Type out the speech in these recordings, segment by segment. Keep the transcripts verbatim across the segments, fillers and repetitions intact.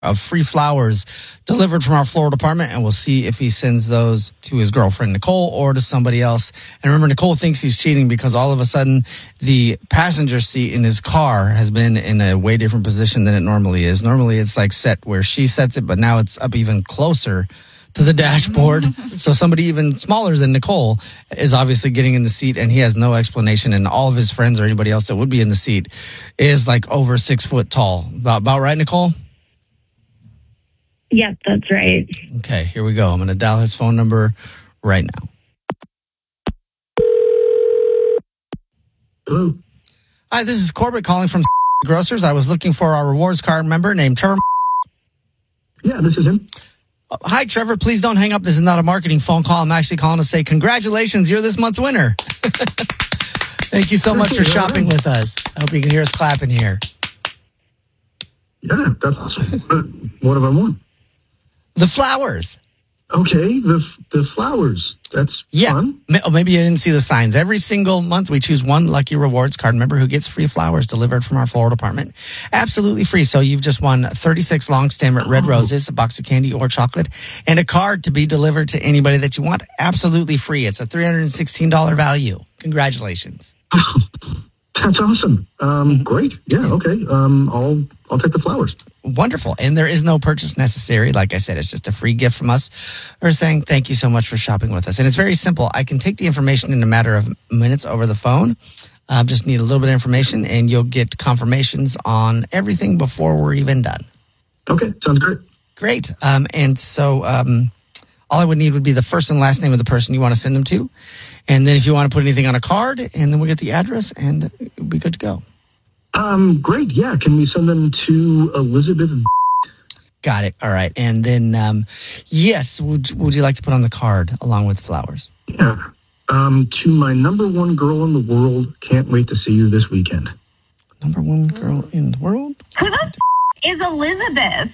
of free flowers delivered from our floral department, and we'll see if he sends those to his girlfriend, Nicole, or to somebody else. And remember, Nicole thinks he's cheating because all of a sudden the passenger seat in his car has been in a way different position than it normally is. Normally it's like set where she sets it, but now it's up even closer to the dashboard. So somebody even smaller than Nicole is obviously getting in the seat, and he has no explanation. And all of his friends or anybody else that would be in the seat is like over six foot tall. About, about right, Nicole? Yep, that's right. Okay, here we go. I'm going to dial his phone number right now. Hello. Hi, this is Corbett calling from Grocers. I was looking for our rewards card member named Trevor. Yeah, this is him. Hi, Trevor. Please don't hang up. This is not a marketing phone call. I'm actually calling to say congratulations. You're this month's winner. Thank you so much for shopping with us. I hope you can hear us clapping here. Yeah, that's awesome. But what have I won? The flowers. Okay, the the flowers. That's yeah. fun. Oh, maybe you didn't see the signs. Every single month we choose one lucky rewards card member who gets free flowers delivered from our floral department. Absolutely free. So you've just won thirty-six long stem red Oh. roses, a box of candy or chocolate, and a card to be delivered to anybody that you want. Absolutely free. It's a three hundred sixteen dollars value. Congratulations. That's awesome. Um, great. Yeah. Okay. Um, I'll I'll take the flowers. Wonderful. And there is no purchase necessary. Like I said, it's just a free gift from us or saying thank you so much for shopping with us. And it's very simple. I can take the information in a matter of minutes over the phone. I uh, just need a little bit of information, and you'll get confirmations on everything before we're even done. Okay. Sounds great. Great. Um, and so um, all I would need would be the first and last name of the person you want to send them to. And then if you want to put anything on a card, and then we'll get the address, and we'll be good to go. Um, great. Yeah. Can we send them to Elizabeth? Got it. All right. And then, um, yes, would, would you like to put on the card along with the flowers? Yeah. Um, to my number one girl in the world, can't wait to see you this weekend. Number one girl in the world? Who the f- is Elizabeth?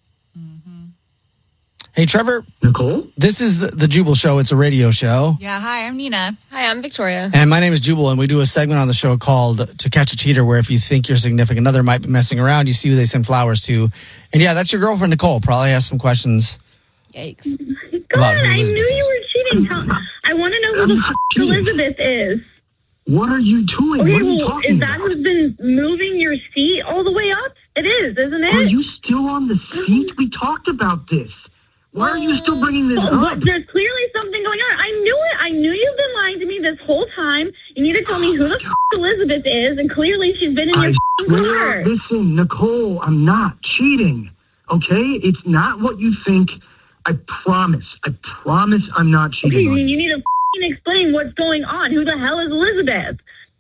Hey, Trevor. Nicole? This is the, the Jubal Show. It's a radio show. Yeah, hi, I'm Nina. Hi, I'm Victoria. And my name is Jubal, and we do a segment on the show called To Catch a Cheater, where if you think your significant other might be messing around, you see who they send flowers to. And yeah, that's your girlfriend, Nicole. Probably has some questions. Yikes. God, I knew you were cheating. Tell, I want to know who I'm the not f- cheating. Elizabeth is. What are you doing? Okay, what are you well, talking is that about? who's been moving your seat all the way up? It is, isn't it? Are you still on the seat? We talked about this. Why are you still bringing this Oh, up? but there's clearly something going on. I knew it. I knew you've been lying to me this whole time. You need to tell me who the f- Elizabeth is, and clearly she's been in your I f***ing swear, car. listen, Nicole, I'm not cheating, okay? It's not what you think. I promise. I promise I'm not Okay, cheating on you you. need to f***ing explain what's going on. Who the hell is Elizabeth?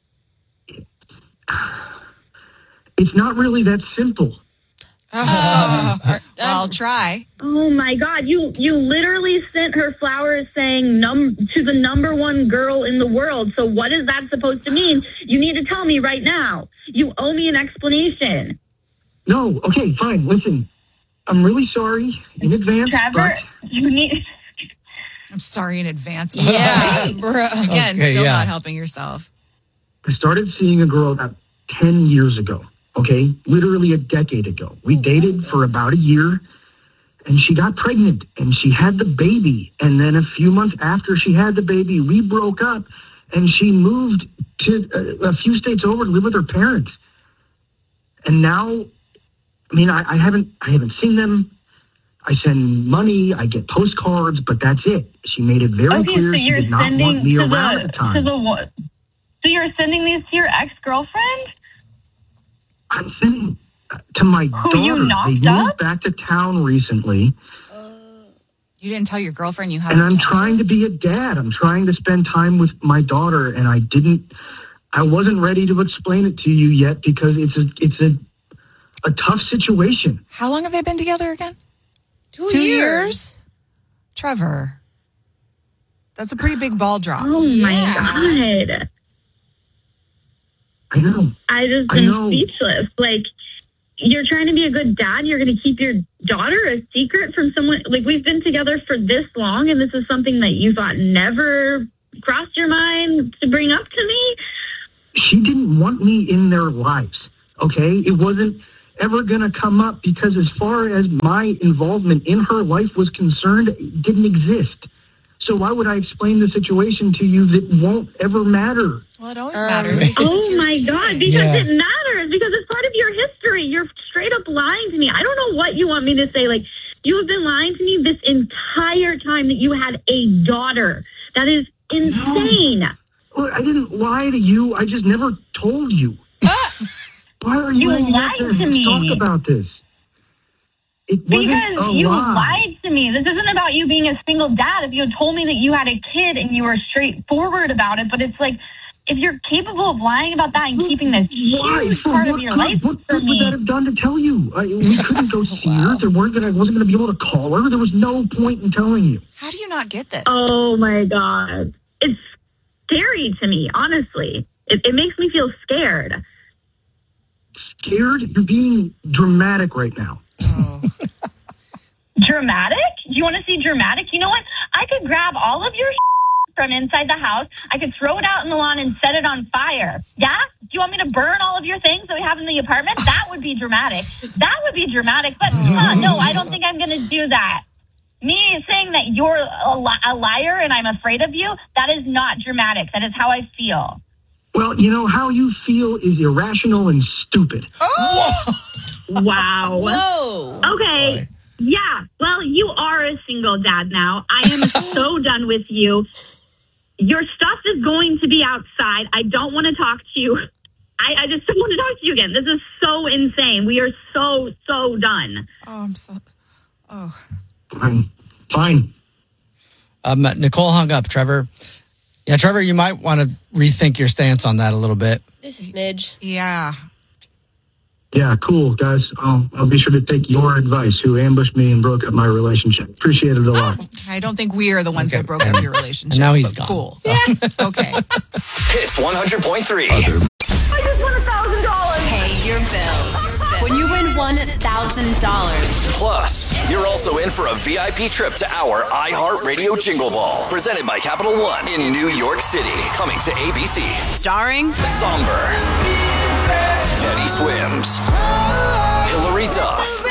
It's not really that simple. Uh, well, I'll try. Oh my God! You you literally sent her flowers saying num to the number one girl in the world. So what is that supposed to mean? You need to tell me right now. You owe me an explanation. No, okay, fine. Listen, I'm really sorry in advance. Trevor, you need. I'm sorry in advance. Yeah, bro. Again, Okay, still yeah. not helping yourself. I started seeing a girl about ten years ago, okay? Literally a decade ago. We dated for about a year, and she got pregnant, and she had the baby. And then a few months after she had the baby, we broke up, and she moved to a, a few states over to live with her parents. And now, I mean, I, I haven't, I haven't seen them. I send money, I get postcards, but that's it. She made it very Okay, clear so she you're did not sending want me to around the at the time. to the what? So you're sending these to your ex-girlfriend? I'm sending uh, to my Who you daughter. knocked They moved up? back to town recently, You didn't tell your girlfriend you have and a I'm daughter? trying to be a dad. I'm trying to spend time with my daughter, and I didn't. I wasn't ready to explain it to you yet because it's a it's a a tough situation. How long have they been together again? Two, Two years. years? Trevor, that's a pretty big ball drop. Oh Yeah. my God! I know. I just I been know. speechless. Like, you're trying to be a good dad. You're going to keep your daughter a secret from someone. Like, we've been together for this long, and this is something that you thought never crossed your mind to bring up to me. She didn't want me in their lives. Okay, it wasn't. ever going to come up because as far as my involvement in her life was concerned, it didn't exist. So why would I explain the situation to you that won't ever matter? Well, it always Um, matters. because it's Oh your my kid. God, because Yeah. it matters, because it's part of your history. You're straight up lying to me. I don't know what you want me to say. Like, you have been lying to me this entire time that you had a daughter. That is insane. Look, I didn't lie to you. I just never told you. Why are you, You letting lied us to me. talk about this? It wasn't Because a you lie. lied to me. This isn't about you being a single dad. If you had told me that you had a kid and you were straightforward about it, but it's like, if you're capable of lying about that and keeping this Why? huge For part what of your good? life What for good would that me. have done to tell you? I, we couldn't go see her. There weren't gonna, I wasn't going to be able to call her. There was no point in telling you. How do you not get this? Oh my God. It's scary to me, honestly. It, it makes me feel scared. Scared? You're being dramatic right now. Oh. Dramatic? Do you want to see dramatic? You know what? I could grab all of your from inside the house. I could throw it out in the lawn and set it on fire. Yeah? Do you want me to burn all of your things that we have in the apartment? That would be dramatic. That would be dramatic. But uh, no, I don't think I'm going to do that. Me saying that you're a, li- a liar and I'm afraid of you, that is not dramatic. That is how I feel. Well, you know, how you feel is irrational and stupid. Wow. Whoa. Okay. Yeah. Well, you are a single dad now. I am so done with you. Your stuff is going to be outside. I don't want to talk to you. I, I just don't want to talk to you again. This is so insane. We are so, so done. Oh, I'm so. Oh. Fine. Fine. Um, Nicole hung up, Trevor. Yeah, Trevor, you might want to rethink your stance on that a little bit. This is Midge. Yeah. Yeah, cool, guys. I'll, I'll be sure to take your advice, who ambushed me and broke up my relationship. Appreciate it a lot. I don't think we are the ones Okay. that broke up your relationship. And now he's but gone. Cool. Okay. Hits one hundred point three. I just want a thousand dollars. Pay your bills. When you win one thousand dollars. Plus, you're also in for a V I P trip to our iHeartRadio Jingle Ball, presented by Capital One in New York City. Coming to A B C. Starring Somber, Teddy Swims, Hillary Duff,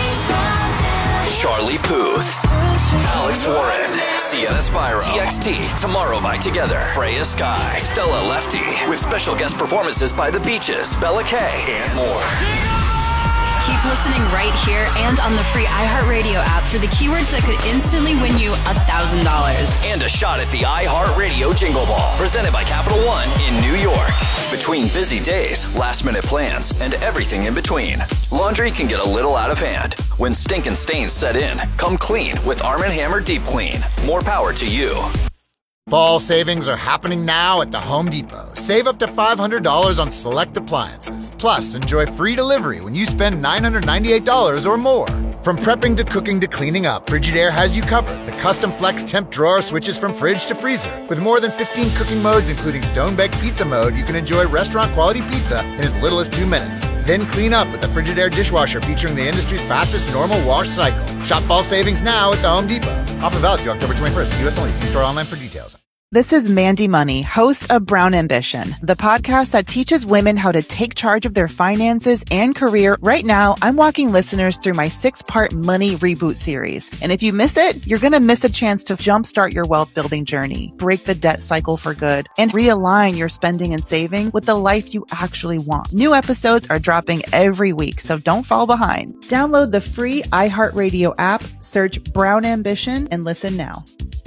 Charlie Puth, Alex Warren, Sienna Spyro, T X T, Tomorrow by Together, Freya Sky, Stella Lefty, with special guest performances by The Beaches, Bella Kay, and more. Keep listening right here and on the free iHeartRadio app for the keywords that could instantly win you one thousand dollars. And a shot at the iHeartRadio Jingle Ball, presented by Capital One in New York. Between busy days, last-minute plans, and everything in between, laundry can get a little out of hand. When stinkin' stains set in, come clean with Arm and Hammer Deep Clean. More power to you. Fall savings are happening now at the Home Depot. Save up to five hundred dollars on select appliances. Plus, enjoy free delivery when you spend nine hundred ninety-eight dollars or more. From prepping to cooking to cleaning up, Frigidaire has you covered. The custom flex temp drawer switches from fridge to freezer. With more than fifteen cooking modes, including stone-baked pizza mode, you can enjoy restaurant-quality pizza in as little as two minutes. Then clean up with the Frigidaire dishwasher featuring the industry's fastest normal wash cycle. Shop fall savings now at the Home Depot. Offer valid through October twenty-first. U S only. See store online for details. This is Mandy Money, host of Brown Ambition, the podcast that teaches women how to take charge of their finances and career. Right now, I'm walking listeners through my six-part money reboot series. And if you miss it, you're going to miss a chance to jumpstart your wealth building journey, break the debt cycle for good, and realign your spending and saving with the life you actually want. New episodes are dropping every week, so don't fall behind. Download the free iHeartRadio app, search Brown Ambition, and listen now.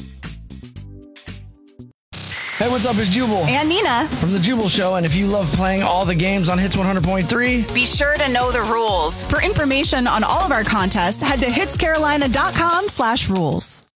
Hey, what's up? It's Jubal And Nina. from The Jubal Show. And if you love playing all the games on Hits one hundred point three, Be sure to know the rules. For information on all of our contests, head to hitscarolina.com slash rules.